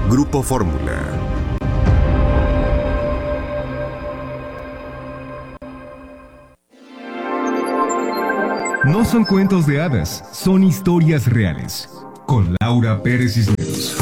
Grupo Fórmula. No son cuentos de hadas, son historias reales. Con Laura Pérez Cisneros.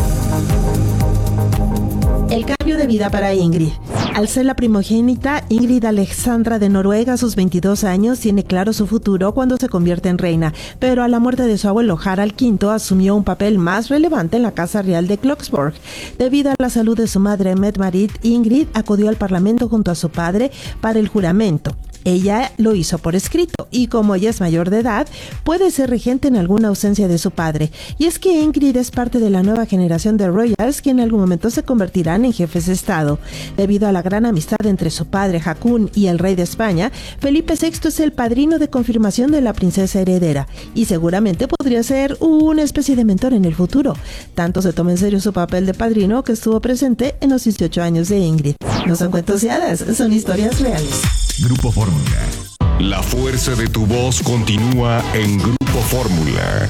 El cambio de vida para Ingrid. Al ser la primogénita, Ingrid Alexandra de Noruega, a sus 22 años, tiene claro su futuro cuando se convierte en reina, pero a la muerte de su abuelo Harald V asumió un papel más relevante en la Casa Real de Kloksborg. Debido a la salud de su madre Mette-Marit, Ingrid acudió al Parlamento junto a su padre para el juramento. Ella lo hizo por escrito y como ella es mayor de edad, puede ser regente en alguna ausencia de su padre. Y es que Ingrid es parte de la nueva generación de royals que en algún momento se convertirán en jefes de Estado. Debido a la gran amistad entre su padre Haakon y el rey de España, Felipe VI es el padrino de confirmación de la princesa heredera y seguramente podría ser una especie de mentor en el futuro. Tanto se toma en serio su papel de padrino que estuvo presente en los 18 años de Ingrid. No son cuentos de hadas, son historias reales. Grupo Fórmula. La fuerza de tu voz continúa en Grupo Fórmula.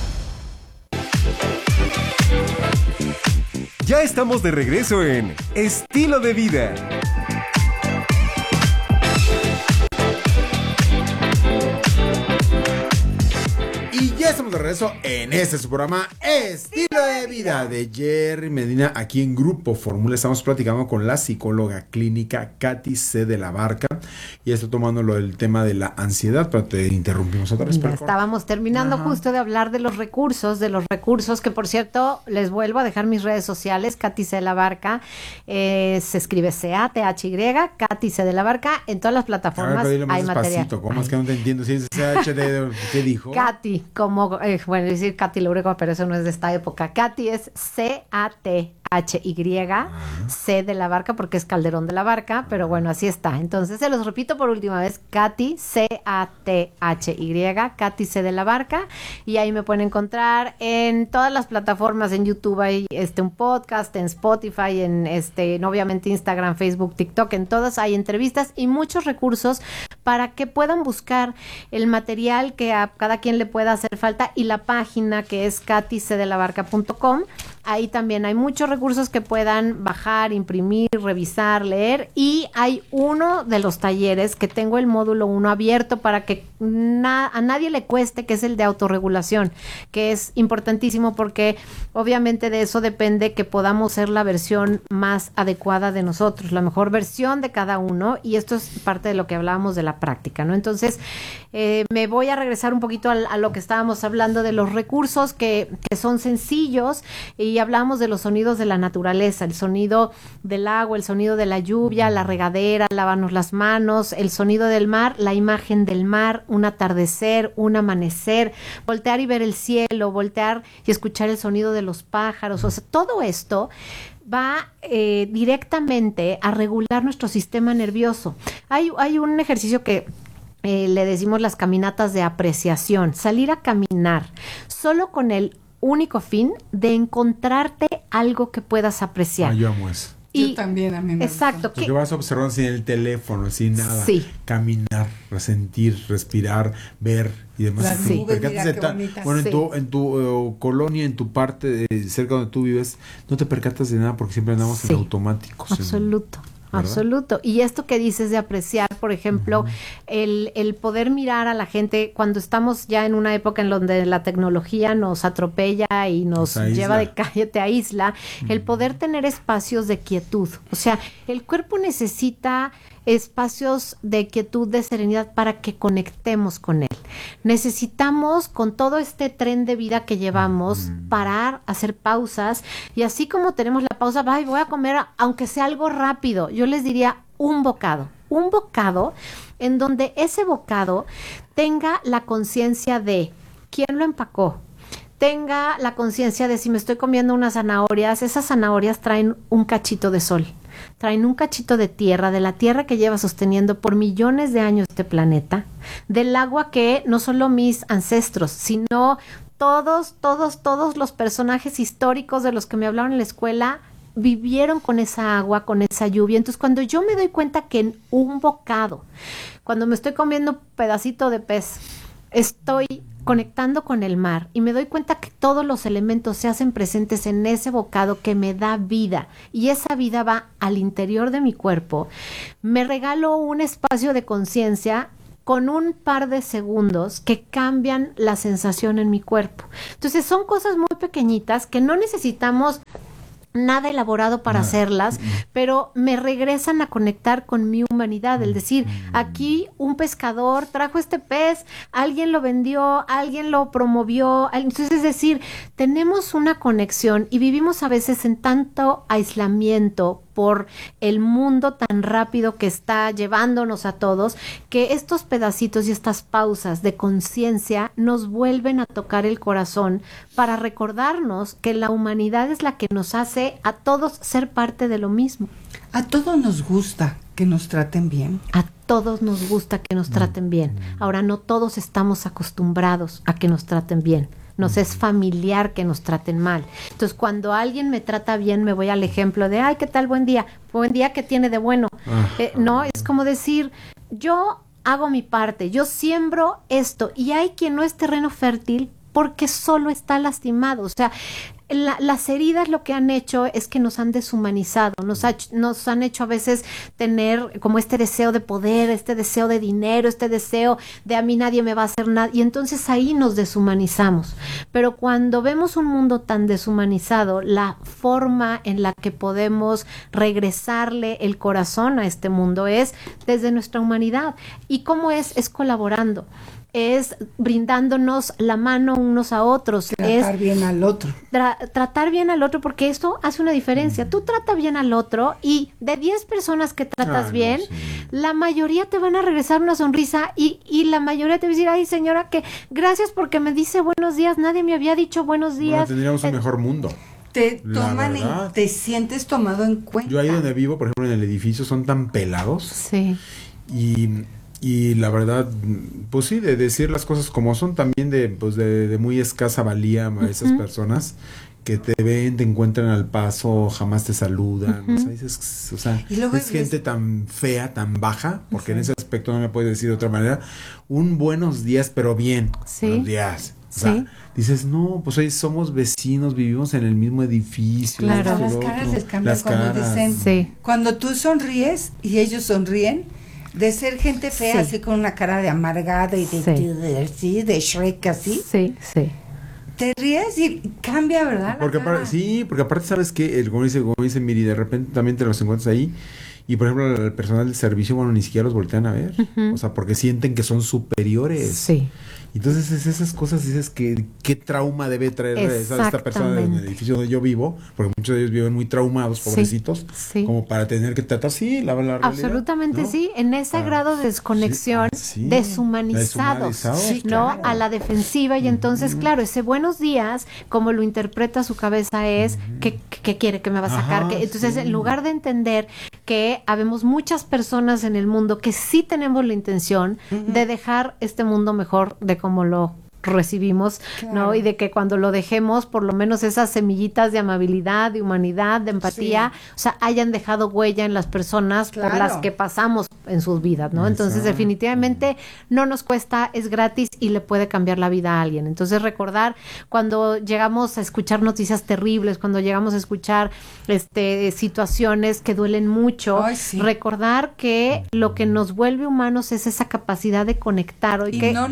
Ya estamos de regreso en Estilo de Vida. Y ya estamos de regreso en su programa Estilo de Vida de Jerry Medina aquí en Grupo Fórmula. Estamos platicando con la psicóloga clínica Katy C. de la Barca y está tomando el tema de la ansiedad, pero te interrumpimos otra vez. Estábamos terminando justo de hablar de los recursos que, por cierto, les vuelvo a dejar mis redes sociales, Katy C. de la Barca, se escribe C-A-T-H-Y, Katy C. de la Barca, en todas las plataformas hay material. ¿Cómo es que no te entiendo? Si es C-H-D, ¿qué dijo? Katy, como, decir Katy Laurego, pero eso no es de esta época. Katy es C-A-T-H-Y, C de la Barca, porque es Calderón de la Barca, pero bueno, así está. Entonces, se los repito por última vez, Katy, C-A-T-H-Y, Katy C de la Barca, y ahí me pueden encontrar en todas las plataformas. En YouTube hay un podcast, en Spotify, en obviamente Instagram, Facebook, TikTok, en todas hay entrevistas y muchos recursos para que puedan buscar el material que a cada quien le pueda hacer falta, y la página que es katycdelabarca.com. Ahí también hay muchos recursos que puedan bajar, imprimir, revisar, leer, y hay uno de los talleres que tengo el módulo 1 abierto para que a nadie le cueste, que es el de autorregulación, que es importantísimo porque obviamente de eso depende que podamos ser la versión más adecuada de nosotros, la mejor versión de cada uno, y esto es parte de lo que hablábamos de la práctica, ¿no? Entonces, me voy a regresar un poquito a lo que estábamos hablando de los recursos que son sencillos, y hablamos de los sonidos de la naturaleza, el sonido del agua, el sonido de la lluvia, la regadera, lavarnos las manos, el sonido del mar, la imagen del mar, un atardecer, un amanecer, voltear y ver el cielo, voltear y escuchar el sonido de los pájaros. O sea, todo esto va directamente a regular nuestro sistema nervioso. Hay un ejercicio que le decimos las caminatas de apreciación, salir a caminar solo con el único fin de encontrarte algo que puedas apreciar. Yo amo eso. Yo también, a mí me exacto. Porque vas observando sin el teléfono, sin nada. Sí. Caminar, sentir, respirar, ver y demás. Las nubes, mira qué bonitas. Bueno, Sí. en tu colonia, en tu parte, cerca donde tú vives, no te percatas de nada porque siempre andamos en automáticos. Absoluto. ¿verdad? Absoluto. Y esto que dices de apreciar, por ejemplo, el poder mirar a la gente cuando estamos ya en una época en donde la tecnología nos atropella y nos lleva de calle, te aísla, el poder tener espacios de quietud. O sea, el cuerpo necesita espacios de quietud, de serenidad para que conectemos con él. Necesitamos, con todo este tren de vida que llevamos, parar, hacer pausas, y así como tenemos la pausa, voy a comer aunque sea algo rápido, yo les diría un bocado en donde ese bocado tenga la conciencia de quién lo empacó, tenga la conciencia de si me estoy comiendo unas zanahorias, esas zanahorias traen un cachito de sol, traen un cachito de tierra, de la tierra que lleva sosteniendo por millones de años este planeta, del agua que no solo mis ancestros, sino todos los personajes históricos de los que me hablaron en la escuela vivieron con esa agua, con esa lluvia. Entonces, cuando yo me doy cuenta que en un bocado, cuando me estoy comiendo un pedacito de pez, estoy conectando con el mar y me doy cuenta que todos los elementos se hacen presentes en ese bocado que me da vida y esa vida va al interior de mi cuerpo, me regalo un espacio de conciencia con un par de segundos que cambian la sensación en mi cuerpo. Entonces son cosas muy pequeñitas que no necesitamos nada elaborado para hacerlas, pero me regresan a conectar con mi humanidad, el decir, aquí un pescador trajo este pez, alguien lo vendió, alguien lo promovió, entonces es decir, tenemos una conexión y vivimos a veces en tanto aislamiento por el mundo tan rápido que está llevándonos a todos, que estos pedacitos y estas pausas de conciencia nos vuelven a tocar el corazón para recordarnos que la humanidad es la que nos hace a todos ser parte de lo mismo. A todos nos gusta que nos traten bien. A todos nos gusta que nos traten bien. Ahora, no todos estamos acostumbrados a que nos traten bien. Nos es familiar que nos traten mal. Entonces, cuando alguien me trata bien, me voy al ejemplo de, ay, ¿qué tal? Buen día. Buen día, ¿qué tiene de bueno? No, es como decir, yo hago mi parte, yo siembro esto, y hay quien no es terreno fértil porque solo está lastimado. O sea, las heridas lo que han hecho es que nos han deshumanizado, nos han hecho a veces tener como este deseo de poder, este deseo de dinero, este deseo de a mí nadie me va a hacer nada, y entonces ahí nos deshumanizamos. Pero cuando vemos un mundo tan deshumanizado, la forma en la que podemos regresarle el corazón a este mundo es desde nuestra humanidad. ¿Y cómo es? Es colaborando. Es brindándonos la mano unos a otros. Tratar bien al otro. Tratar bien al otro, porque esto hace una diferencia. Tú trata bien al otro y de 10 personas que tratas bien, la mayoría te van a regresar una sonrisa y la mayoría te va a decir, ay señora, que gracias porque me dice buenos días, nadie me había dicho buenos días. Bueno, tendríamos un mejor mundo. Te toman y te sientes tomado en cuenta. Yo ahí donde vivo, por ejemplo, en el edificio, son tan pelados. Sí. Y la verdad, pues sí, de decir las cosas como son, también de muy escasa valía a esas personas que te ven, te encuentran al paso, jamás te saludan. O sea, es gente tan fea, tan baja, porque en ese aspecto no me puedes decir de otra manera. Un buenos días, pero bien. Sí. Buenos días. O sea, dices, no, pues hoy somos vecinos, vivimos en el mismo edificio. Claro. Las caras les cambian cuando dicen, cuando tú sonríes y ellos sonríen, de ser gente fea, así con una cara de amargada y de Shrek así. Sí, sí. Te ríes y cambia, ¿verdad? Porque aparte sabes que, como dice Miri, de repente también te los encuentras ahí. Y por ejemplo, el personal del servicio, bueno, ni siquiera los voltean a ver. O sea, porque sienten que son superiores. Sí. Entonces, esas cosas dices que qué trauma debe traer esta persona del edificio donde yo vivo, porque muchos de ellos viven muy traumados, pobrecitos, como para tener que tratar así la realidad. Absolutamente, ¿no? Sí, en ese grado de desconexión, deshumanizados, ¿no? Claro. A la defensiva, y entonces, claro, ese buenos días, como lo interpreta su cabeza es, ¿qué quiere que me va a sacar? Entonces, en lugar de entender que habemos muchas personas en el mundo que sí tenemos la intención de dejar este mundo mejor de como lo recibimos, ¿no? Y de que cuando lo dejemos, por lo menos esas semillitas de amabilidad, de humanidad, de empatía, o sea, hayan dejado huella en las personas por las que pasamos en sus vidas, ¿no? Entonces, definitivamente no nos cuesta, es gratis y le puede cambiar la vida a alguien. Entonces, recordar cuando llegamos a escuchar noticias terribles, cuando llegamos a escuchar situaciones que duelen mucho, recordar que lo que nos vuelve humanos es esa capacidad de conectar. Y que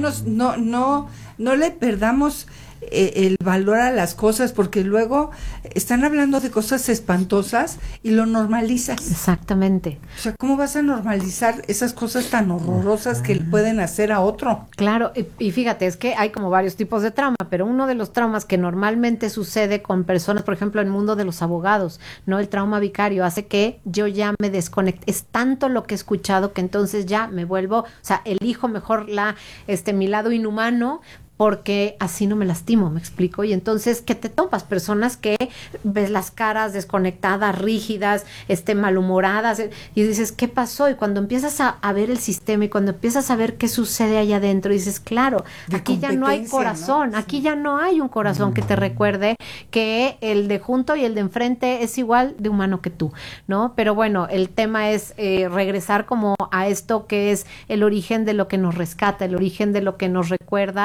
no le perdamos el valor a las cosas, porque luego están hablando de cosas espantosas y lo normalizas. Exactamente. O sea, ¿cómo vas a normalizar esas cosas tan horrorosas que le pueden hacer a otro? Claro, y fíjate, es que hay como varios tipos de trauma, pero uno de los traumas que normalmente sucede con personas, por ejemplo, en el mundo de los abogados, ¿no? El trauma vicario hace que yo ya me desconecte. Es tanto lo que he escuchado que entonces ya me vuelvo, o sea, elijo mejor mi lado inhumano, porque así no me lastimo, ¿me explico? Y entonces, ¿qué te topas? Personas que ves las caras desconectadas, rígidas, malhumoradas, y dices, ¿qué pasó? Y cuando empiezas a ver el sistema y cuando empiezas a ver qué sucede allá adentro, dices, claro, aquí ya no hay corazón, ¿no? Aquí ya no hay un corazón que te recuerde que el de junto y el de enfrente es igual de humano que tú, ¿no? Pero bueno, el tema es regresar como a esto que es el origen de lo que nos rescata, el origen de lo que nos recuerda que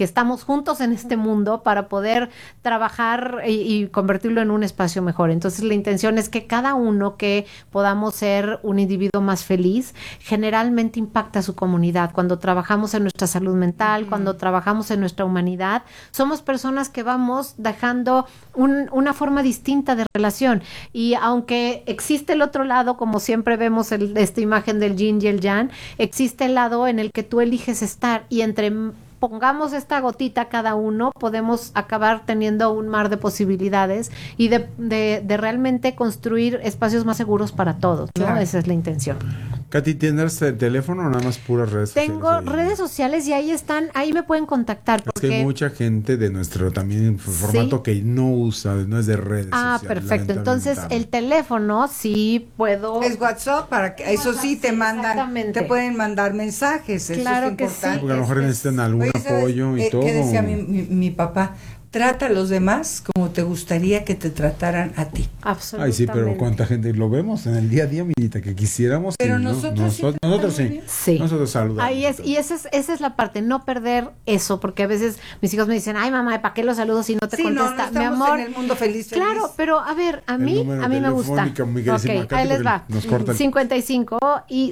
estamos juntos en este mundo para poder trabajar y convertirlo en un espacio mejor. Entonces la intención es que cada uno que podamos ser un individuo más feliz, generalmente impacta a su comunidad. Cuando trabajamos en nuestra salud mental, cuando trabajamos en nuestra humanidad, somos personas que vamos dejando una forma distinta de relación. Y aunque existe el otro lado, como siempre vemos esta imagen del yin y el yang, existe el lado en el que tú eliges estar, y entre pongamos esta gotita cada uno, podemos acabar teniendo un mar de posibilidades y de realmente construir espacios más seguros para todos, ¿no? Claro. Esa es la intención. Katy, ¿tienes el teléfono o nada más puras redes sociales? Tengo redes sociales y ahí están, ahí me pueden contactar. Es que hay mucha gente de nuestro también formato que no usa, no es de redes sociales. Perfecto. Entonces, el teléfono sí puedo... Es WhatsApp, para que eso sí te mandan, exactamente. te pueden mandar mensajes, Claro eso es que importante. sí. Porque a lo mejor necesitan algún Oye, ¿sabes apoyo y todo. ¿Qué decía mi papá? Trata a los demás como te gustaría que te trataran a ti. Absolutamente. Ay, sí, pero cuánta gente lo vemos en el día a día, amiguita, que quisiéramos. Pero y no, nosotros sí nosotros sí. bien. Sí. Nosotros saludamos. Ahí es, y esa es la parte, no perder eso, porque a veces mis hijos me dicen, ay mamá, ¿para qué los saludos si no te Sí, contesta? no Mi estamos amor, en el mundo feliz. claro, pero a ver, a El mí número me gusta. telefónico, mi queridísima Ok, Katy, ahí les porque va. nos cortan. 55 y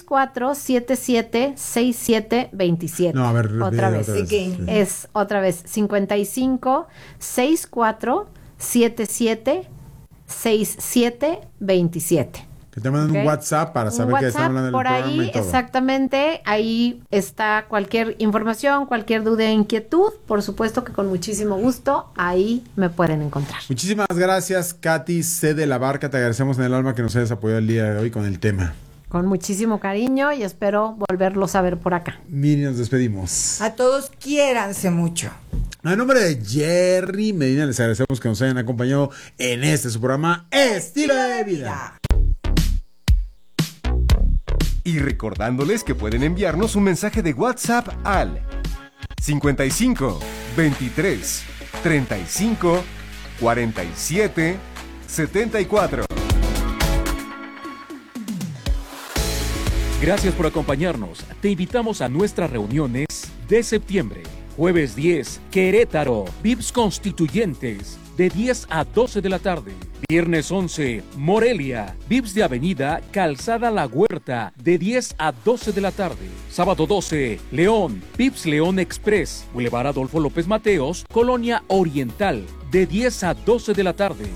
64776727. No, a ver, otra vez. Again. Es otra vez 55 64 77 67 27. Que te mandan Ok. un WhatsApp para Un saber que están WhatsApp hablando del por programa ahí, y todo. exactamente, ahí está cualquier información, cualquier duda e inquietud, por supuesto que con muchísimo gusto, ahí me pueden encontrar. Muchísimas gracias, Katy C. de la Barca. Te agradecemos en el alma que nos hayas apoyado el día de hoy con el tema. Con muchísimo cariño y espero volverlos a ver por acá. Miri, nos despedimos. A todos quiéranse mucho. A nombre de Jerry Medina, les agradecemos que nos hayan acompañado en su programa Estilo de Vida. Y recordándoles que pueden enviarnos un mensaje de WhatsApp al 55 23 35 47 74. Gracias por acompañarnos. Te invitamos a nuestras reuniones de septiembre. Jueves 10, Querétaro, VIPs Constituyentes, de 10 a 12 de la tarde. Viernes 11, Morelia, VIPs de Avenida Calzada La Huerta, de 10 a 12 de la tarde. Sábado 12, León, VIPs León Express, Boulevard Adolfo López Mateos, Colonia Oriental, de 10 a 12 de la tarde.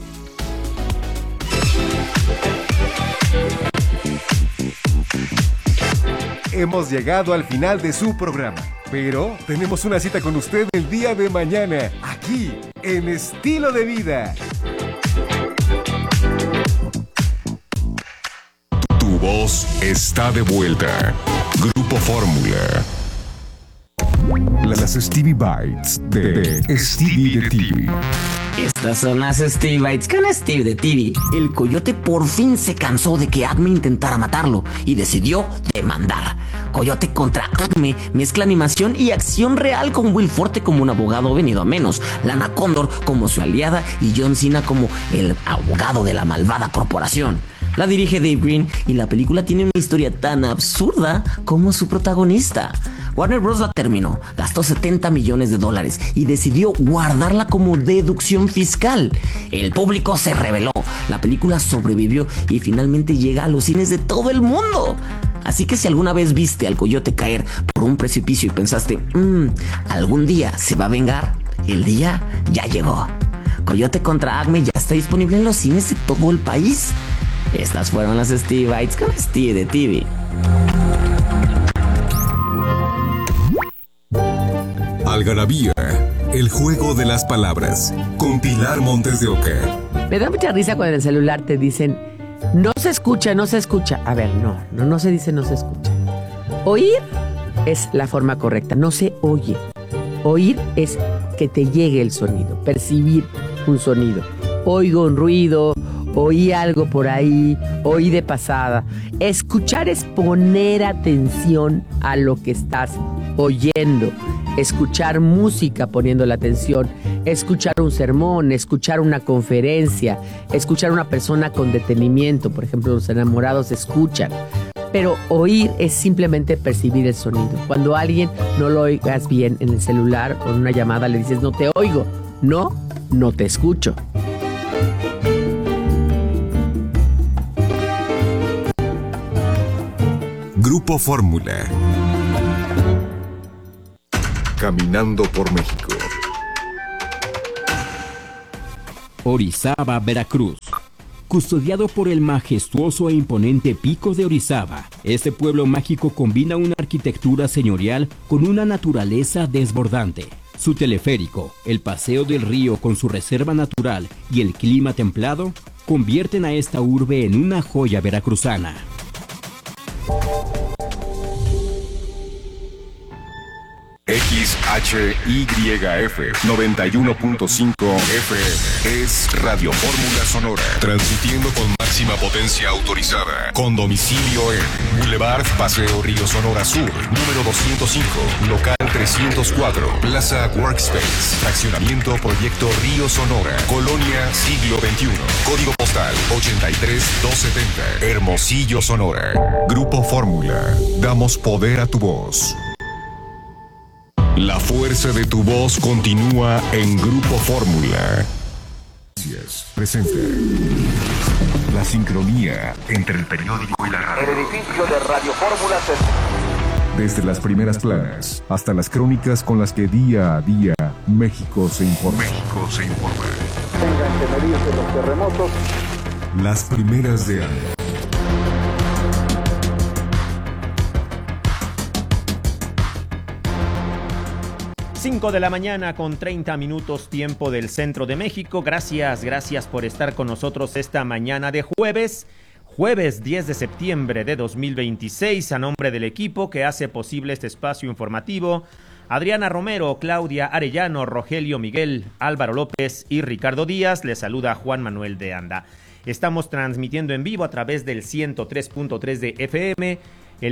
Hemos llegado al final de su programa, pero tenemos una cita con usted el día de mañana, aquí en Estilo de Vida. Tu voz está de vuelta. Grupo Fórmula. Las Stevie Bites de Stevie de TV. Estas son las Stevie Bites con Steve de TV. El coyote por fin se cansó de que Acme intentara matarlo y decidió demandar. Coyote contra Acme mezcla animación y acción real, con Will Forte como un abogado venido a menos, Lana Condor como su aliada y John Cena como el abogado de la malvada corporación. La dirige Dave Green y la película tiene una historia tan absurda como su protagonista. Warner Bros. La terminó, gastó $70 millones y decidió guardarla como deducción fiscal. El público se rebeló, la película sobrevivió y finalmente llega a los cines de todo el mundo. Así que si alguna vez viste al coyote caer por un precipicio y pensaste, algún día se va a vengar, el día ya llegó. Coyote contra Acme ya está disponible en los cines de todo el país. Estas fueron las Stevie Bites con Steve de TV. Algarabía, el juego de las palabras, con Pilar Montes de Oca. Me da mucha risa cuando en el celular te dicen, no se escucha, no se escucha. A ver, no se dice no se escucha. Oír es la forma correcta, no se oye. Oír es que te llegue el sonido, percibir un sonido. Oigo un ruido, oí algo por ahí, oí de pasada. Escuchar es poner atención a lo que estás oyendo. Escuchar música poniendo la atención, escuchar un sermón, escuchar una conferencia, escuchar a una persona con detenimiento. Por ejemplo, los enamorados escuchan. Pero oír es simplemente percibir el sonido. Cuando a alguien no lo oigas bien en el celular o en una llamada le dices no te oigo, no te escucho. Grupo Fórmula. Caminando por México. Orizaba, Veracruz. Custodiado por el majestuoso e imponente Pico de Orizaba, este pueblo mágico combina una arquitectura señorial con una naturaleza desbordante. Su teleférico, el paseo del río con su reserva natural y el clima templado convierten a esta urbe en una joya veracruzana. XHYF 91.5 FM es Radio Fórmula Sonora, transmitiendo con máxima potencia autorizada, con domicilio en Boulevard Paseo Río Sonora Sur, número 205, local 304, Plaza Workspace, Fraccionamiento Proyecto Río Sonora, Colonia Siglo XXI, Código Postal 83270, Hermosillo, Sonora. Grupo Fórmula, damos poder a tu voz. La fuerza de tu voz continúa en Grupo Fórmula. Presenta la sincronía entre el periódico y la radio. El edificio de Radio Fórmula se... Desde las primeras planas hasta las crónicas con las que día a día México se informa. Tengan que medirse los terremotos. Las primeras de año. 5 de la mañana con 30 minutos tiempo del centro de México. Gracias por estar con nosotros esta mañana de jueves 10 de septiembre de 2026. A nombre del equipo que hace posible este espacio informativo, Adriana Romero, Claudia Arellano, Rogelio Miguel, Álvaro López y Ricardo Díaz, les saluda Juan Manuel de Anda. Estamos transmitiendo en vivo a través del 103.3 de FM, el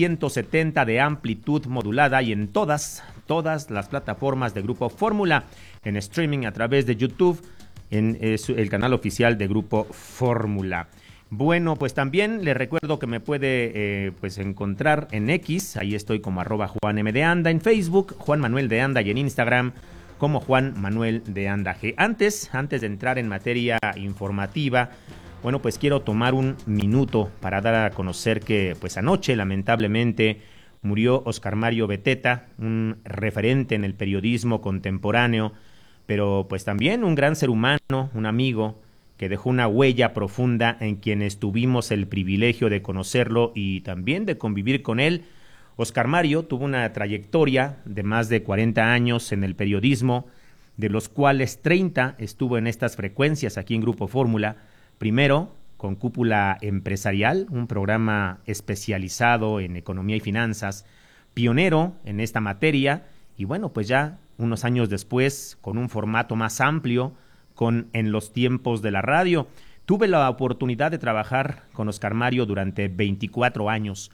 970 de amplitud modulada y en todas las plataformas de Grupo Fórmula, en streaming a través de YouTube, en el canal oficial de Grupo Fórmula. Bueno, pues también les recuerdo que me puede encontrar en X, ahí estoy como @JuanMDeAnda, en Facebook, Juan Manuel de Anda, y en Instagram como Juan Manuel de Anda G. Antes de entrar en materia informativa, bueno, pues quiero tomar un minuto para dar a conocer que pues anoche lamentablemente murió Oscar Mario Beteta, un referente en el periodismo contemporáneo, pero pues también un gran ser humano, un amigo que dejó una huella profunda en quienes tuvimos el privilegio de conocerlo y también de convivir con él. Oscar Mario tuvo una trayectoria de más de 40 años en el periodismo, de los cuales 30 estuvo en estas frecuencias aquí en Grupo Fórmula. Primero, con Cúpula Empresarial, un programa especializado en economía y finanzas, pionero en esta materia, y bueno, pues ya unos años después, con un formato más amplio, con En los tiempos de la radio. Tuve la oportunidad de trabajar con Oscar Mario durante 24 años,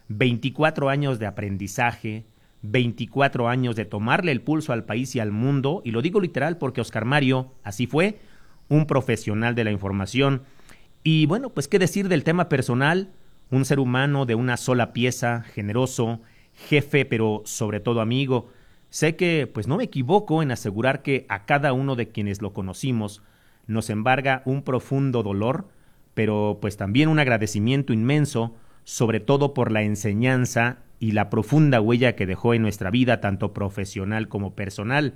24 años de aprendizaje, 24 años de tomarle el pulso al país y al mundo, y lo digo literal porque Oscar Mario así fue, un profesional de la información. Y bueno, pues qué decir del tema personal, un ser humano de una sola pieza, generoso, jefe, pero sobre todo amigo. Sé que pues no me equivoco en asegurar que a cada uno de quienes lo conocimos nos embarga un profundo dolor, pero pues también un agradecimiento inmenso, sobre todo por la enseñanza y la profunda huella que dejó en nuestra vida, tanto profesional como personal.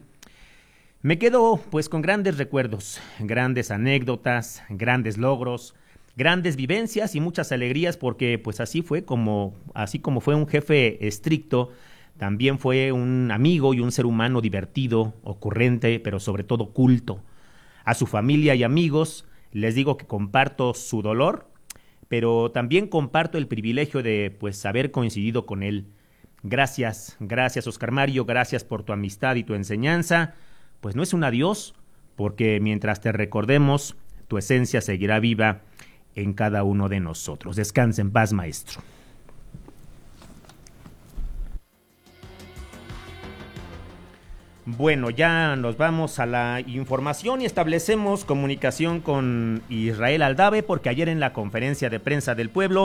Me quedo pues con grandes recuerdos, grandes anécdotas, grandes logros, grandes vivencias y muchas alegrías, porque pues así como fue un jefe estricto, también fue un amigo y un ser humano divertido, ocurrente, pero sobre todo culto. A su familia y amigos les digo que comparto su dolor, pero también comparto el privilegio de pues haber coincidido con él. Gracias Oscar Mario, gracias por tu amistad y tu enseñanza. Pues no es un adiós, porque mientras te recordemos, tu esencia seguirá viva en cada uno de nosotros. Descansa en paz, maestro. Bueno, ya nos vamos a la información y establecemos comunicación con Israel Aldave, porque ayer en la conferencia de prensa del pueblo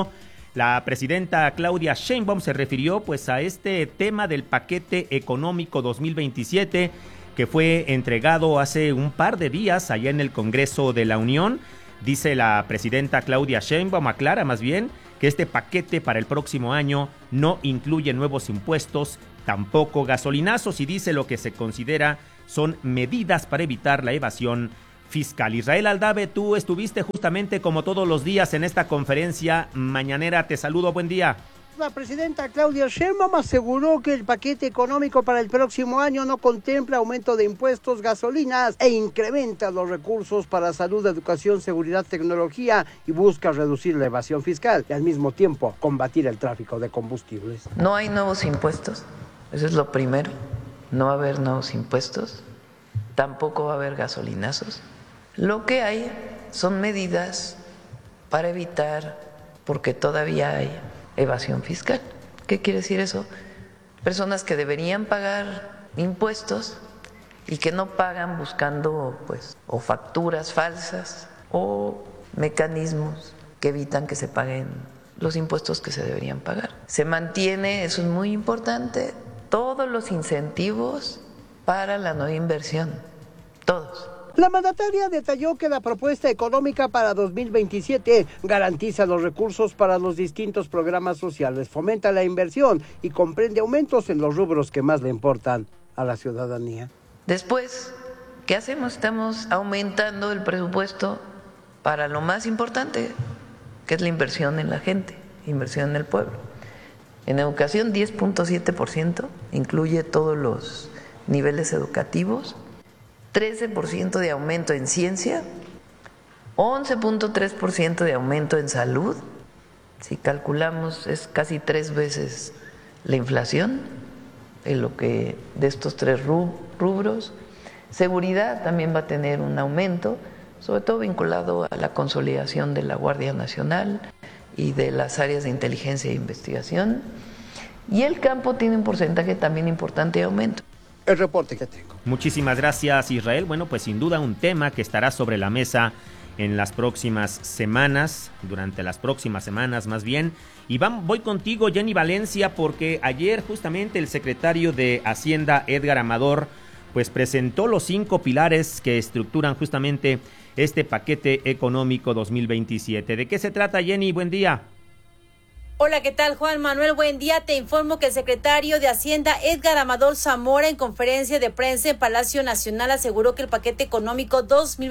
La presidenta Claudia Sheinbaum se refirió pues a este tema del paquete económico 2027 que fue entregado hace un par de días allá en el Congreso de la Unión. Dice la presidenta Claudia Sheinbaum, aclara más bien, que este paquete para el próximo año no incluye nuevos impuestos, tampoco gasolinazos, y dice lo que se considera son medidas para evitar la evasión fiscal. Israel Aldave, tú estuviste justamente como todos los días en esta conferencia mañanera. Te saludo, buen día. La presidenta Claudia Sheinbaum aseguró que el paquete económico para el próximo año no contempla aumento de impuestos, gasolinas e incrementa los recursos para salud, educación, seguridad, tecnología y busca reducir la evasión fiscal y al mismo tiempo combatir el tráfico de combustibles. No hay nuevos impuestos, eso es lo primero, no va a haber nuevos impuestos, tampoco va a haber gasolinazos. Lo que hay son medidas para evitar, porque todavía hay evasión fiscal. ¿Qué quiere decir eso? Personas que deberían pagar impuestos y que no pagan buscando pues o facturas falsas o mecanismos que evitan que se paguen los impuestos que se deberían pagar. Se mantiene, eso es muy importante, todos los incentivos para la no inversión, todos. La mandataria detalló que la propuesta económica para 2027 garantiza los recursos para los distintos programas sociales, fomenta la inversión y comprende aumentos en los rubros que más le importan a la ciudadanía. Después, ¿qué hacemos? Estamos aumentando el presupuesto para lo más importante, que es la inversión en la gente, inversión en el pueblo. En educación, 10.7%, incluye todos los niveles educativos. 13% de aumento en ciencia, 11.3% de aumento en salud. Si calculamos, es casi 3 veces la inflación en lo que de estos 3 rubros. Seguridad también va a tener un aumento, sobre todo vinculado a la consolidación de la Guardia Nacional y de las áreas de inteligencia e investigación. Y el campo tiene un porcentaje también importante de aumento. El reporte que tengo. Muchísimas gracias, Israel. Bueno, pues sin duda un tema que estará sobre la mesa en las próximas semanas, durante las próximas semanas más bien. Y voy contigo, Jenny Valencia, porque ayer justamente el secretario de Hacienda, Edgar Amador, pues presentó los 5 pilares que estructuran justamente este paquete económico 2027. ¿De qué se trata, Jenny? Buen día. Hola, ¿qué tal, Juan Manuel? Buen día. Te informo que el secretario de Hacienda, Edgar Amador Zamora, en conferencia de prensa en Palacio Nacional, aseguró que el paquete económico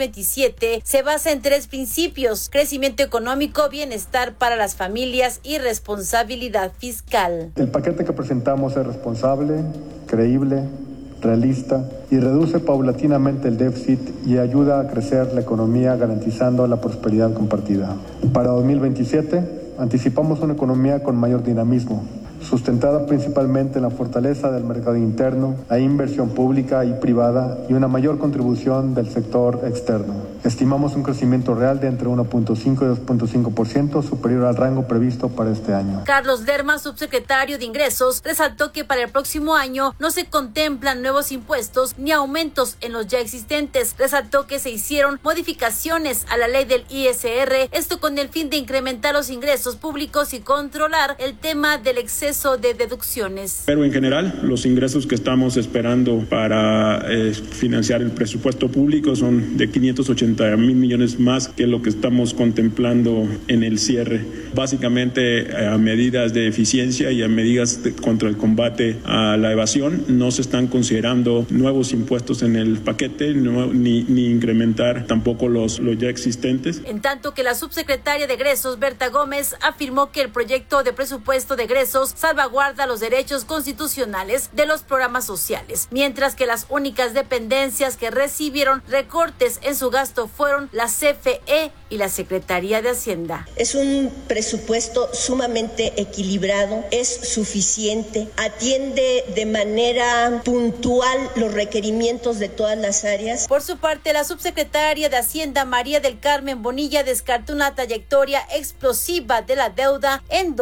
2027 se basa en 3 principios: crecimiento económico, bienestar para las familias y responsabilidad fiscal. El paquete que presentamos es responsable, creíble, realista y reduce paulatinamente el déficit y ayuda a crecer la economía garantizando la prosperidad compartida. Para 2027 anticipamos una economía con mayor dinamismo, sustentada principalmente en la fortaleza del mercado interno, la inversión pública y privada y una mayor contribución del sector externo. Estimamos un crecimiento real de entre 1.5 y 2.5% superior al rango previsto para este año. Carlos Lerma, subsecretario de Ingresos, resaltó que para el próximo año no se contemplan nuevos impuestos ni aumentos en los ya existentes. Resaltó que se hicieron modificaciones a la ley del ISR, esto con el fin de incrementar los ingresos públicos y controlar el tema del exceso de deducciones. Pero en general, los ingresos que estamos esperando para financiar el presupuesto público son de 580 mil millones más que lo que estamos contemplando en el cierre. Básicamente a medidas de eficiencia y a medidas contra el combate a la evasión. No se están considerando nuevos impuestos en el paquete ni incrementar tampoco los ya existentes. En tanto que la subsecretaria de Egresos, Berta Gómez, afirmó que el proyecto de presupuesto de egresos salvaguarda los derechos constitucionales de los programas sociales, mientras que las únicas dependencias que recibieron recortes en su gasto fueron la CFE y la Secretaría de Hacienda. Es un presupuesto sumamente equilibrado, es suficiente, atiende de manera puntual los requerimientos de todas las áreas. Por su parte, la subsecretaria de Hacienda, María del Carmen Bonilla, descartó una trayectoria explosiva de la deuda en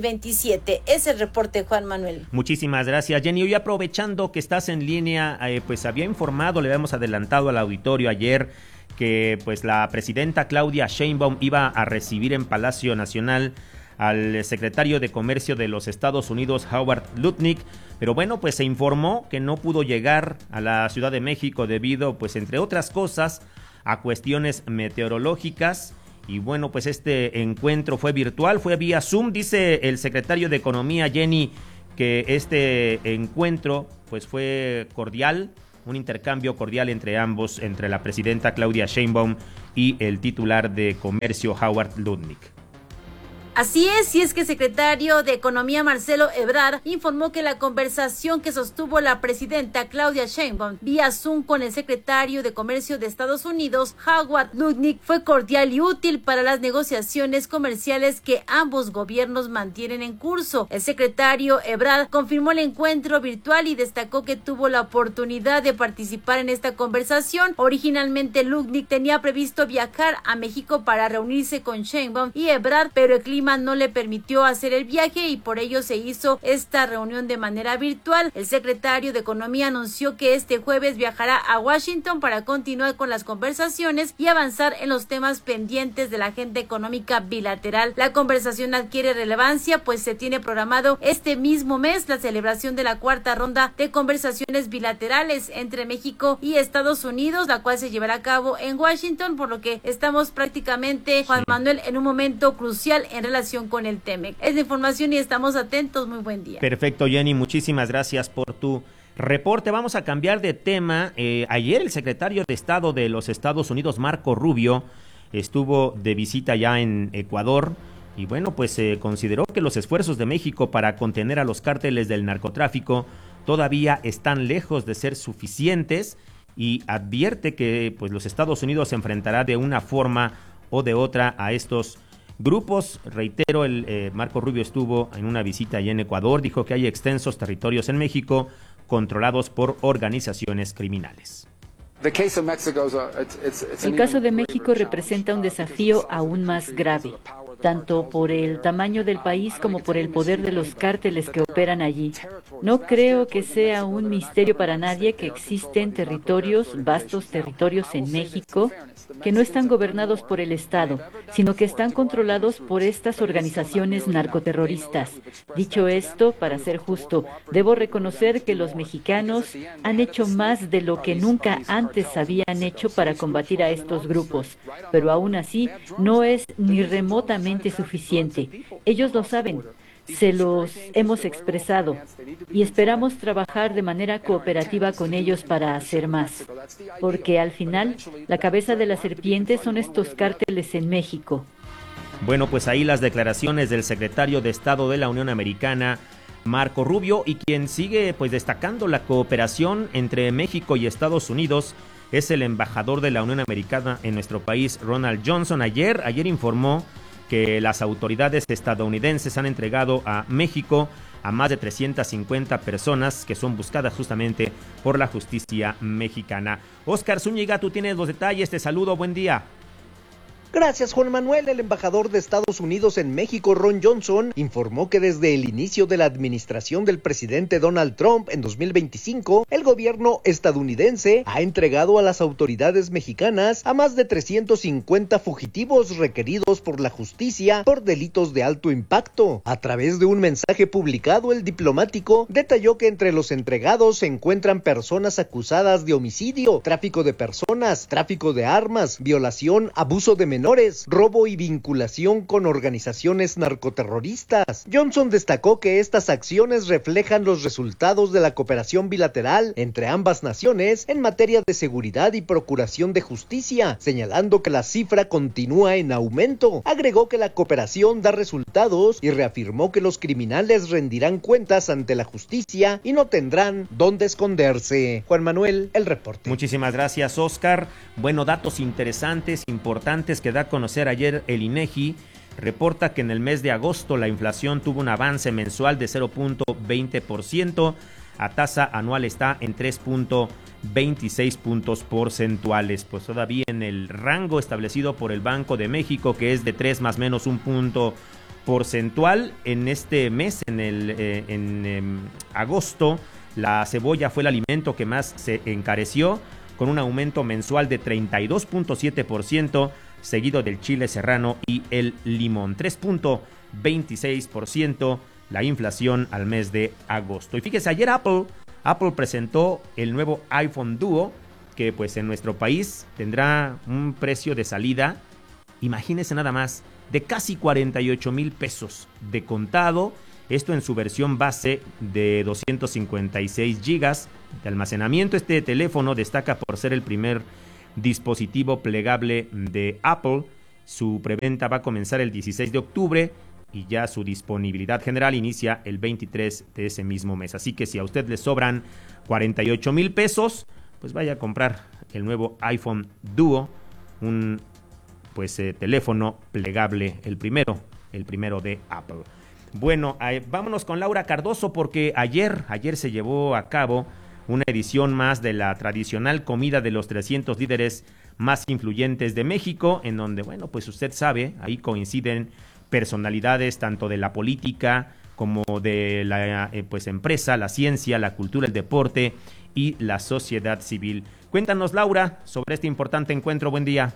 2027. Es el reporte, Juan Manuel. Muchísimas gracias, Jenny. Hoy, aprovechando que estás en línea, pues había informado, le habíamos adelantado al auditorio ayer que pues la presidenta Claudia Sheinbaum iba a recibir en Palacio Nacional al secretario de Comercio de los Estados Unidos, Howard Lutnick, pero bueno, pues se informó que no pudo llegar a la Ciudad de México debido, pues entre otras cosas, a cuestiones meteorológicas. Y bueno, pues este encuentro fue virtual, fue vía Zoom. Dice el secretario de Economía, Jenny, que este encuentro pues fue cordial, un intercambio cordial entre ambos, entre la presidenta Claudia Sheinbaum y el titular de Comercio, Howard Lutnick. Así es, y es que el secretario de Economía Marcelo Ebrard informó que la conversación que sostuvo la presidenta Claudia Sheinbaum vía Zoom con el secretario de Comercio de Estados Unidos, Howard Lutnick, fue cordial y útil para las negociaciones comerciales que ambos gobiernos mantienen en curso. El secretario Ebrard confirmó el encuentro virtual y destacó que tuvo la oportunidad de participar en esta conversación. Originalmente Lutnick tenía previsto viajar a México para reunirse con Sheinbaum y Ebrard, pero el clima no le permitió hacer el viaje y por ello se hizo esta reunión de manera virtual. El secretario de Economía anunció que este jueves viajará a Washington para continuar con las conversaciones y avanzar en los temas pendientes de la agenda económica bilateral. La conversación adquiere relevancia pues se tiene programado este mismo mes la celebración de la cuarta ronda de conversaciones bilaterales entre México y Estados Unidos, la cual se llevará a cabo en Washington, por lo que estamos prácticamente, Juan Manuel, en un momento crucial en relación con el TEMEC. Es la información y estamos atentos. Muy buen día. Perfecto, Jenny, muchísimas gracias por tu reporte. Vamos a cambiar de tema. Ayer el secretario de Estado de los Estados Unidos, Marco Rubio, estuvo de visita ya en Ecuador y bueno, pues consideró que los esfuerzos de México para contener a los cárteles del narcotráfico todavía están lejos de ser suficientes y advierte que pues los Estados Unidos se enfrentará de una forma o de otra a estos grupos. Reitero, Marco Rubio estuvo en una visita allá en Ecuador, dijo que hay extensos territorios en México controlados por organizaciones criminales. El caso de México representa un desafío aún más grave, tanto por el tamaño del país como por el poder de los cárteles que operan allí. No creo que sea un misterio para nadie que existen territorios, vastos territorios en México, que no están gobernados por el Estado, sino que están controlados por estas organizaciones narcoterroristas. Dicho esto, para ser justo, debo reconocer que los mexicanos han hecho más de lo que nunca antes habían hecho para combatir a estos grupos, pero aún así no es ni remotamente suficiente. Ellos lo saben. Se los hemos expresado y esperamos trabajar de manera cooperativa con ellos para hacer más, porque al final la cabeza de la serpiente son estos cárteles en México. Bueno, pues ahí las declaraciones del secretario de Estado de la Unión Americana, Marco Rubio, y quien sigue pues destacando la cooperación entre México y Estados Unidos es el embajador de la Unión Americana en nuestro país, Ronald Johnson. Ayer informó que las autoridades estadounidenses han entregado a México a más de 350 personas que son buscadas justamente por la justicia mexicana. Oscar Zúñiga, tú tienes los detalles, te saludo, buen día. Gracias, Juan Manuel. El embajador de Estados Unidos en México, Ron Johnson, informó que desde el inicio de la administración del presidente Donald Trump en 2025, el gobierno estadounidense ha entregado a las autoridades mexicanas a más de 350 fugitivos requeridos por la justicia por delitos de alto impacto. A través de un mensaje publicado, el diplomático detalló que entre los entregados se encuentran personas acusadas de homicidio, tráfico de personas, tráfico de armas, violación, abuso de menores, robo y vinculación con organizaciones narcoterroristas. Johnson destacó que estas acciones reflejan los resultados de la cooperación bilateral entre ambas naciones en materia de seguridad y procuración de justicia, señalando que la cifra continúa en aumento. Agregó que la cooperación da resultados y reafirmó que los criminales rendirán cuentas ante la justicia y no tendrán dónde esconderse. Juan Manuel, el reporte. Muchísimas gracias, Oscar. Bueno, datos interesantes, importantes que da a conocer ayer el INEGI. Reporta que en el mes de agosto la inflación tuvo un avance mensual de 0.20%, a tasa anual está en 3.26 puntos porcentuales, pues todavía en el rango establecido por el Banco de México, que es de 3 más menos un punto porcentual. En este mes, en agosto, la cebolla fue el alimento que más se encareció, con un aumento mensual de 32.7%, seguido del chile serrano y el limón. 3.26% la inflación al mes de agosto. Y fíjese, ayer Apple presentó el nuevo iPhone Duo, que pues en nuestro país tendrá un precio de salida, imagínense nada más, de casi 48,000 pesos de contado. Esto en su versión base de 256 gigas de almacenamiento. Este teléfono destaca por ser el primer dispositivo plegable de Apple. Su preventa va a comenzar el 16 de octubre y ya su disponibilidad general inicia el 23 de ese mismo mes. Así que si a usted le sobran 48,000 pesos, pues vaya a comprar el nuevo iPhone Duo, un teléfono plegable, el primero de Apple. Bueno, vámonos con Laura Cardoso, porque ayer se llevó a cabo una edición más de la tradicional comida de los 300 líderes más influyentes de México, en donde, bueno, pues usted sabe, ahí coinciden personalidades tanto de la política como de la empresa, la ciencia, la cultura, el deporte y la sociedad civil. Cuéntanos, Laura, sobre este importante encuentro. Buen día.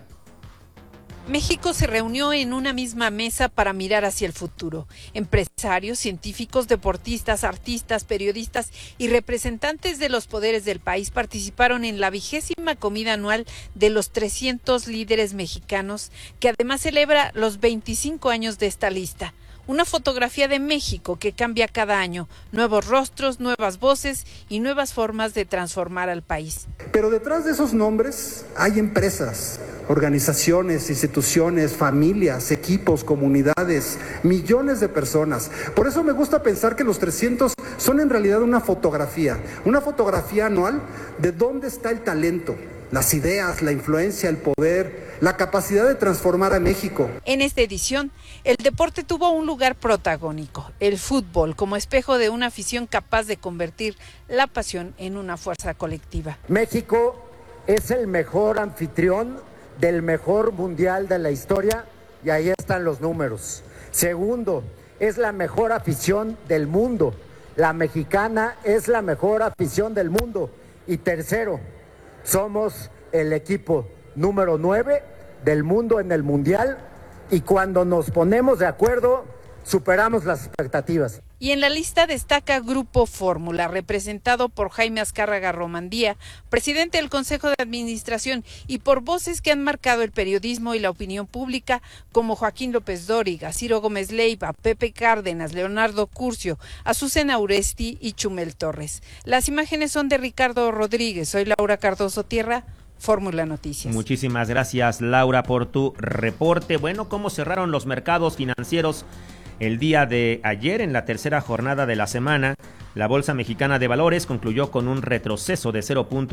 México se reunió en una misma mesa para mirar hacia el futuro. Empresarios, científicos, deportistas, artistas, periodistas y representantes de los poderes del país participaron en la 20ª comida anual de los 300 líderes mexicanos, que además celebra los 25 años de esta lista. Una fotografía de México que cambia cada año, nuevos rostros, nuevas voces y nuevas formas de transformar al país. Pero detrás de esos nombres hay empresas, organizaciones, instituciones, familias, equipos, comunidades, millones de personas. Por eso me gusta pensar que los 300 son en realidad una fotografía anual de dónde está el talento, las ideas, la influencia, el poder, la capacidad de transformar a México. En esta edición, el deporte tuvo un lugar protagónico, el fútbol, como espejo de una afición capaz de convertir la pasión en una fuerza colectiva. México es el mejor anfitrión del mejor mundial de la historia y ahí están los números. Segundo, es la mejor afición del mundo. La mexicana es la mejor afición del mundo. Y tercero, somos el equipo número 9 del mundo en el mundial y cuando nos ponemos de acuerdo superamos las expectativas. Y en la lista destaca Grupo Fórmula, representado por Jaime Azcárraga Romandía, presidente del Consejo de Administración, y por voces que han marcado el periodismo y la opinión pública, como Joaquín López Dóriga, Ciro Gómez Leiva, Pepe Cárdenas, Leonardo Curcio, Azucena Uresti y Chumel Torres. Las imágenes son de Ricardo Rodríguez. Soy Laura Cardoso Tierra, Fórmula Noticias. Muchísimas gracias, Laura, por tu reporte. Bueno, ¿cómo cerraron los mercados financieros el día de ayer? En la tercera jornada de la semana, la Bolsa Mexicana de Valores concluyó con un retroceso de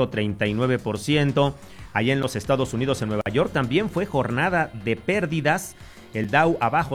0.39%. Allá en los Estados Unidos, en Nueva York, también fue jornada de pérdidas. El Dow abajo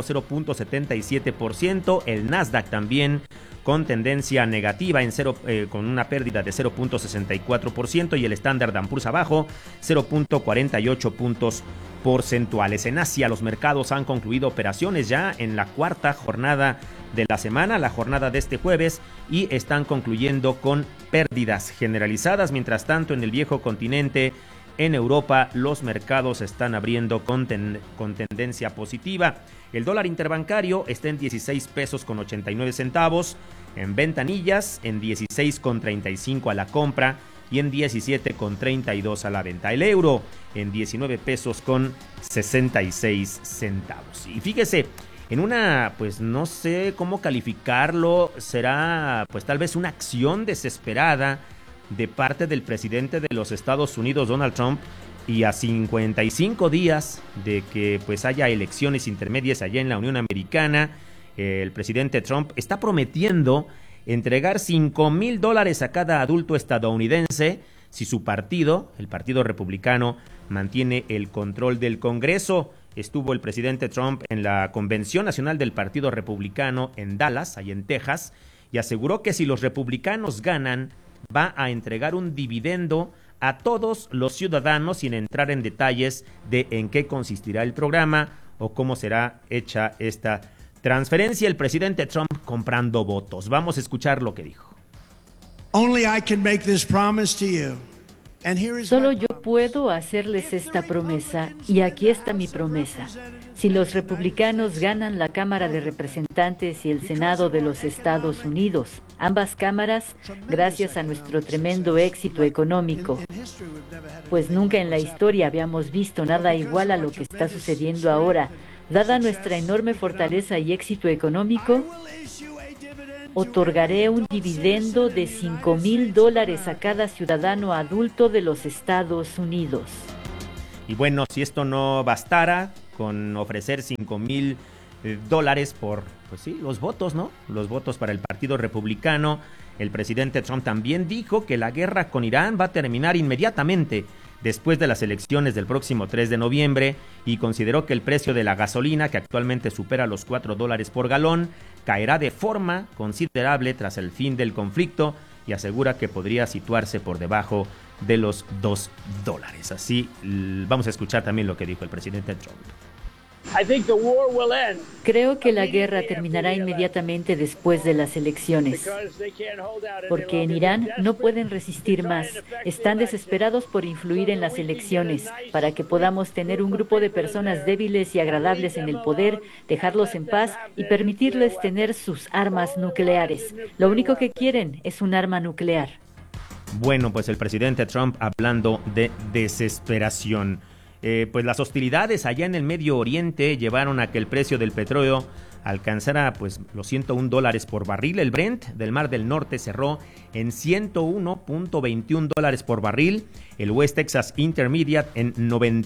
0.77%, el Nasdaq también con tendencia negativa con una pérdida de 0.64%, y el Standard & Poor's abajo 0.48 puntos porcentuales. En Asia, los mercados han concluido operaciones ya en la cuarta jornada de la semana, la jornada de este jueves, y están concluyendo con pérdidas generalizadas. Mientras tanto, en el viejo continente, en Europa, los mercados están abriendo con tendencia positiva. El dólar interbancario está en 16 pesos con 89 centavos, en ventanillas en 16 con 35 a la compra y en 17 con 32 a la venta. El euro en 19 pesos con 66 centavos. Y fíjese, en una, pues no sé cómo calificarlo, será pues tal vez una acción desesperada de parte del presidente de los Estados Unidos, Donald Trump, y a 55 días de que pues haya elecciones intermedias allá en la Unión Americana, el presidente Trump está prometiendo entregar $5,000 a cada adulto estadounidense si su partido, el Partido Republicano, mantiene el control del Congreso. Estuvo el presidente Trump en la Convención Nacional del Partido Republicano en Dallas, ahí en Texas, y aseguró que si los republicanos ganan, va a entregar un dividendo a todos los ciudadanos, sin entrar en detalles de en qué consistirá el programa o cómo será hecha esta transferencia. El presidente Trump comprando votos. Vamos a escuchar lo que dijo. Only I can make this promise to you. Solo yo puedo hacerles esta promesa, y aquí está mi promesa. Si los republicanos ganan la Cámara de Representantes y el Senado de los Estados Unidos, ambas cámaras, gracias a nuestro tremendo éxito económico, pues nunca en la historia habíamos visto nada igual a lo que está sucediendo ahora, dada nuestra enorme fortaleza y éxito económico, otorgaré un dividendo de $5,000 a cada ciudadano adulto de los Estados Unidos. Y bueno, si esto no bastara con ofrecer $5,000 por, pues sí, los votos, ¿no? Los votos para el Partido Republicano. El presidente Trump también dijo que la guerra con Irán va a terminar inmediatamente después de las elecciones del próximo 3 de noviembre y consideró que el precio de la gasolina, que actualmente supera los $4 por galón, caerá de forma considerable tras el fin del conflicto y asegura que podría situarse por debajo de los $2. Así, vamos a escuchar también lo que dijo el presidente Trump. Creo que la guerra terminará inmediatamente después de las elecciones, porque en Irán no pueden resistir más. Están desesperados por influir en las elecciones, para que podamos tener un grupo de personas débiles y agradables en el poder, dejarlos en paz y permitirles tener sus armas nucleares. Lo único que quieren es un arma nuclear. Bueno, pues el presidente Trump hablando de desesperación. Pues las hostilidades allá en el Medio Oriente llevaron a que el precio del petróleo alcanzara pues los $101 por barril. El Brent del Mar del Norte cerró en $101.21 por barril. El West Texas Intermediate en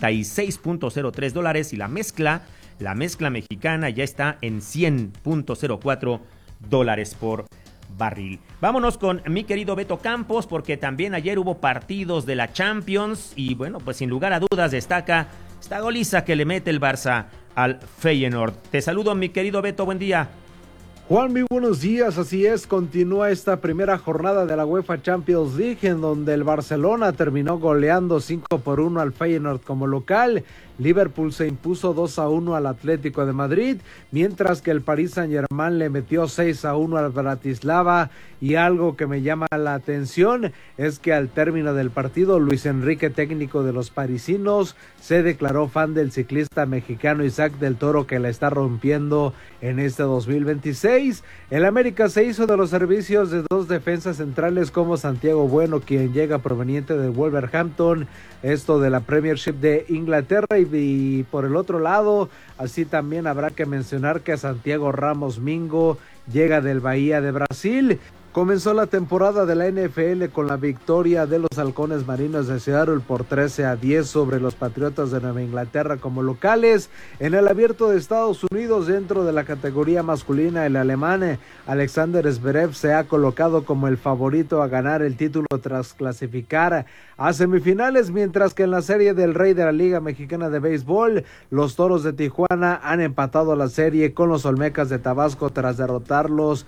$96.03 y la mezcla mexicana ya está en $100.04 por barril. Vámonos con mi querido Beto Campos, porque también ayer hubo partidos de la Champions y bueno, pues sin lugar a dudas destaca esta goliza que le mete el Barça al Feyenoord. Te saludo, mi querido Beto, buen día. Juan, muy buenos días, así es, continúa esta primera jornada de la UEFA Champions League en donde el Barcelona terminó goleando 5-1 al Feyenoord como local. Liverpool se impuso 2-1 al Atlético de Madrid, mientras que el Paris Saint-Germain le metió 6-1 al Bratislava. Y algo que me llama la atención es que al término del partido, Luis Enrique, técnico de los parisinos, se declaró fan del ciclista mexicano Isaac del Toro, que la está rompiendo en este 2026. El América se hizo de los servicios de dos defensas centrales como Santiago Bueno, quien llega proveniente de Wolverhampton, esto de la Premiership de Inglaterra, y por el otro lado, así también habrá que mencionar que Santiago Ramos Mingo llega del Bahía de Brasil. Comenzó la temporada de la NFL con la victoria de los Halcones Marinos de Seattle por 13-10 sobre los Patriotas de Nueva Inglaterra como locales. En el Abierto de Estados Unidos, dentro de la categoría masculina, el alemán Alexander Zverev se ha colocado como el favorito a ganar el título tras clasificar a semifinales, mientras que en la Serie del Rey de la Liga Mexicana de Béisbol, los Toros de Tijuana han empatado la serie con los Olmecas de Tabasco tras derrotarlos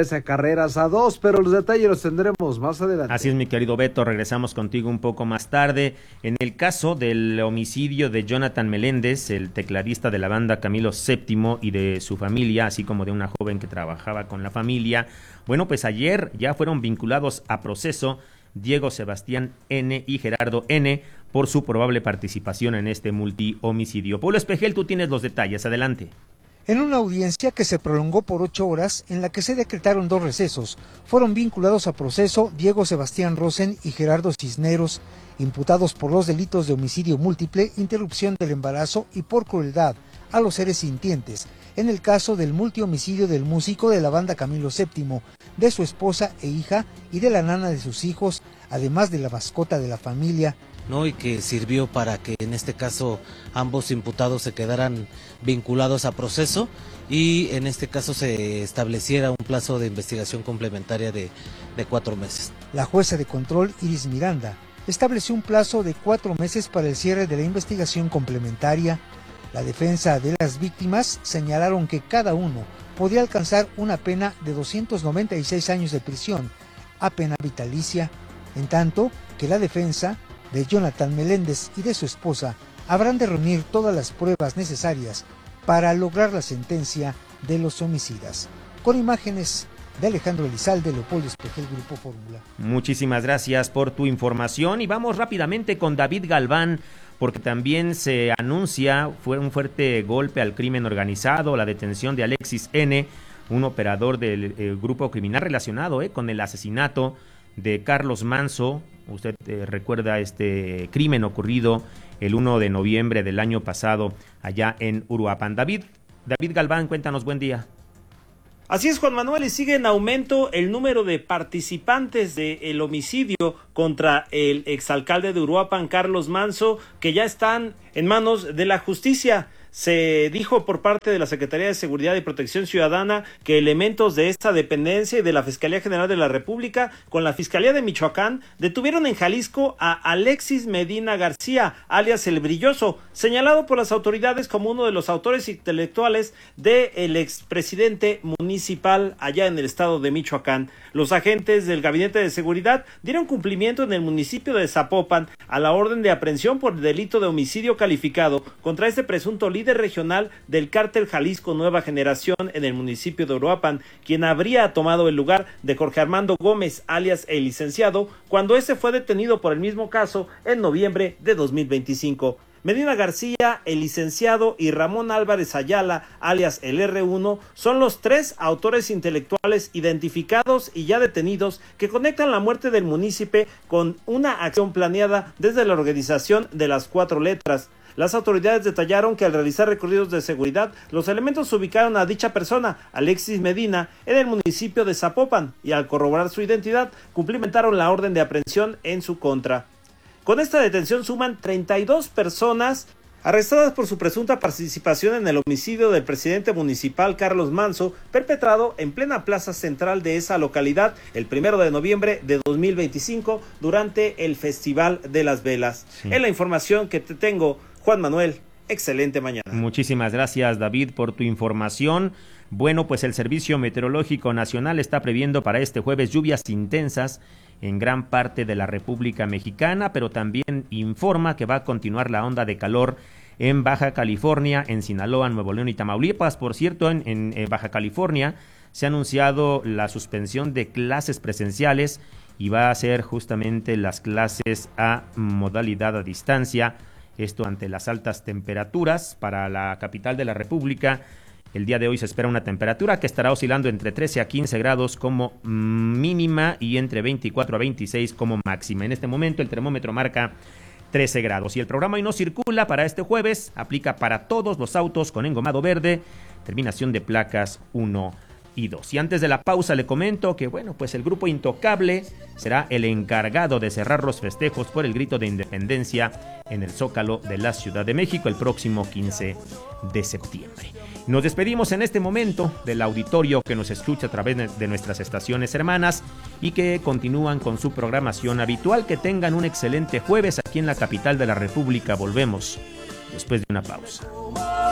13-2, pero los detalles los tendremos más adelante. Así es, mi querido Beto, regresamos contigo un poco más tarde. En el caso del homicidio de Jonathan Meléndez, el tecladista de la banda Camilo VII y de su familia, así como de una joven que trabajaba con la familia, bueno, pues ayer ya fueron vinculados a proceso Diego Sebastián N. y Gerardo N. por su probable participación en este multihomicidio. Pablo Espejel, tú tienes los detalles, adelante. En una audiencia que se prolongó por 8 horas, en la que se decretaron 2 recesos, fueron vinculados a proceso Diego Sebastián Rosen y Gerardo Cisneros, imputados por los delitos de homicidio múltiple, interrupción del embarazo y por crueldad a los seres sintientes, en el caso del multihomicidio del músico de la banda Camilo VII, de su esposa e hija y de la nana de sus hijos, además de la mascota de la familia, ¿no? Y que sirvió para que en este caso ambos imputados se quedaran vinculados a proceso y en este caso se estableciera un plazo de investigación complementaria de 4 meses. La jueza de control, Iris Miranda, estableció un plazo de 4 meses para el cierre de la investigación complementaria. La defensa de las víctimas señalaron que cada uno podría alcanzar una pena de 296 años de prisión a pena vitalicia, en tanto que la defensa de Jonathan Meléndez y de su esposa habrán de reunir todas las pruebas necesarias para lograr la sentencia de los homicidas. Con imágenes de Alejandro Elizalde, Leopoldo Espejel, Grupo Fórmula. Muchísimas gracias por tu información y vamos rápidamente con David Galván, porque también se anuncia fue un fuerte golpe al crimen organizado, la detención de Alexis N., un operador del grupo criminal relacionado con el asesinato de Carlos Manso. Usted recuerda este crimen ocurrido el 1 de noviembre del año pasado allá en Uruapan. David Galván, cuéntanos, buen día. Así es, Juan Manuel, y sigue en aumento el número de participantes del homicidio contra el exalcalde de Uruapan, Carlos Manso, que ya están en manos de la justicia. Se dijo por parte de la Secretaría de Seguridad y Protección Ciudadana que elementos de esta dependencia y de la Fiscalía General de la República con la Fiscalía de Michoacán detuvieron en Jalisco a Alexis Medina García, alias El Brilloso, señalado por las autoridades como uno de los autores intelectuales del expresidente municipal allá en el estado de Michoacán. Los agentes del Gabinete de Seguridad dieron cumplimiento en el municipio de Zapopan a la orden de aprehensión por delito de homicidio calificado contra este presunto líder regional del cártel Jalisco Nueva Generación en el municipio de Uruapan, quien habría tomado el lugar de Jorge Armando Gómez, alias El Licenciado, cuando ese fue detenido por el mismo caso en noviembre de 2025. Medina García, El Licenciado y Ramón Álvarez Ayala, alias el R1, son los tres autores intelectuales identificados y ya detenidos que conectan la muerte del munícipe con una acción planeada desde la organización de las 4 letras. Las autoridades detallaron que al realizar recorridos de seguridad, los elementos ubicaron a dicha persona, Alexis Medina, en el municipio de Zapopan, y al corroborar su identidad, cumplimentaron la orden de aprehensión en su contra. Con esta detención suman 32 personas arrestadas por su presunta participación en el homicidio del presidente municipal Carlos Manso, perpetrado en plena plaza central de esa localidad el 1 de noviembre de 2025 durante el Festival de las Velas. Sí. Es la información que te tengo, Juan Manuel. Excelente mañana. Muchísimas gracias, David, por tu información. Bueno, pues el Servicio Meteorológico Nacional está previendo para este jueves lluvias intensas en gran parte de la República Mexicana, pero también informa que va a continuar la onda de calor en Baja California, en Sinaloa, Nuevo León y Tamaulipas. Por cierto, en Baja California se ha anunciado la suspensión de clases presenciales y va a ser justamente las clases a modalidad a distancia. Esto ante las altas temperaturas para la capital de la República. El día de hoy se espera una temperatura que estará oscilando entre 13 a 15 grados como mínima y entre 24 a 26 como máxima. En este momento el termómetro marca 13 grados. Y el programa Hoy No Circula para este jueves aplica para todos los autos con engomado verde, terminación de placas 1 y 2. Y antes de la pausa le comento que, bueno, pues el grupo Intocable será el encargado de cerrar los festejos por el grito de independencia en el Zócalo de la Ciudad de México el próximo 15 de septiembre. Nos despedimos en este momento del auditorio que nos escucha a través de nuestras estaciones hermanas y que continúan con su programación habitual. Que tengan un excelente jueves aquí en la capital de la República. Volvemos después de una pausa.